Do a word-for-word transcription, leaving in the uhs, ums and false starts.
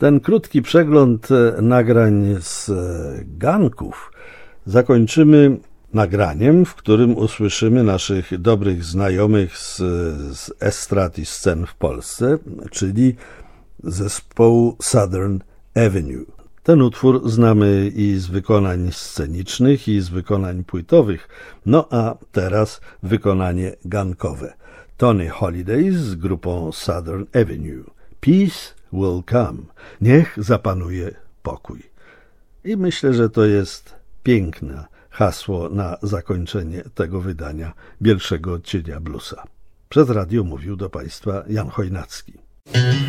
Ten krótki przegląd nagrań z ganków zakończymy nagraniem, w którym usłyszymy naszych dobrych znajomych z, z estrad i scen w Polsce, czyli zespołu Southern Avenue. Ten utwór znamy i z wykonań scenicznych, i z wykonań płytowych, no a teraz wykonanie gankowe. Tony Holiday z grupą Southern Avenue. Peace will come. Niech zapanuje pokój. I myślę, że to jest piękne hasło na zakończenie tego wydania pierwszego odcienia bluesa. Przez radio mówił do Państwa Jan Chojnacki.